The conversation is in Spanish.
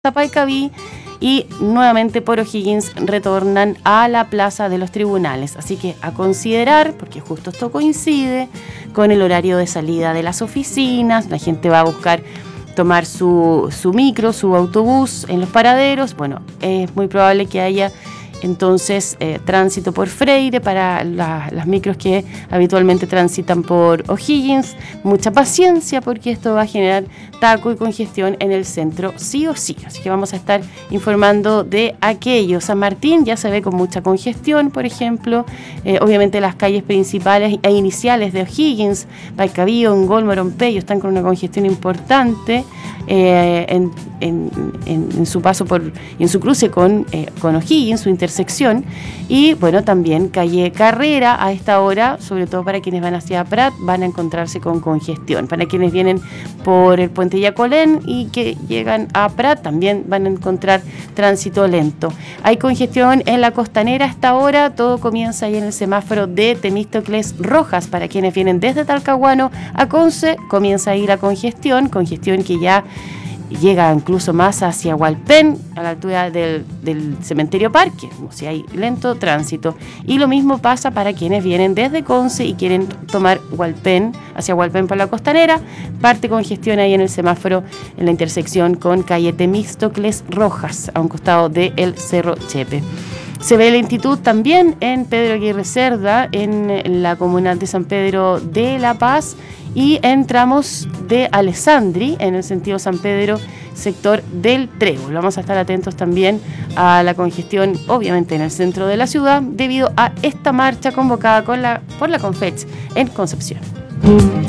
Paicaví, y nuevamente por O'Higgins retornan a la Plaza de los Tribunales. Así que a considerar, porque justo esto coincide con el horario de salida de las oficinas, la gente va a buscar tomar su micro, su autobús en los paraderos. Bueno, es muy probable que haya entonces tránsito por Freire para las micros que habitualmente transitan por O'Higgins. Mucha paciencia, porque esto va a generar taco y congestión en el centro sí o sí. Así que vamos a estar informando de aquello. San Martín ya se ve con mucha congestión, por ejemplo. Obviamente las calles principales e iniciales de O'Higgins, Paicaví, Ongol, Morompeyo están con una congestión importante en su paso en su cruce con O'Higgins, su intersección. Y bueno, también calle Carrera a esta hora, sobre todo para quienes van hacia Prat, van a encontrarse con congestión. Para quienes vienen por el puente Yacolén y que llegan a Prat, también van a encontrar tránsito lento. Hay congestión en la Costanera a esta hora. Todo comienza ahí en el semáforo de Temístocles Rojas. Para quienes vienen desde Talcahuano a Conce, comienza ahí la congestión que ya llega incluso más hacia Hualpén, a la altura del Cementerio Parque, o sea, hay lento tránsito. Y lo mismo pasa para quienes vienen desde Conce y quieren tomar Hualpén, hacia Hualpén por la Costanera. Parte congestión ahí en el semáforo, en la intersección con calle Temístocles Rojas, a un costado del Cerro Chepe. Se ve lentitud también en Pedro Aguirre Cerda, en la comunal de San Pedro de La Paz, y en tramos de Alessandri, en el sentido San Pedro, sector del Trébol. Vamos a estar atentos también a la congestión, obviamente, en el centro de la ciudad, debido a esta marcha convocada por la Confech en Concepción.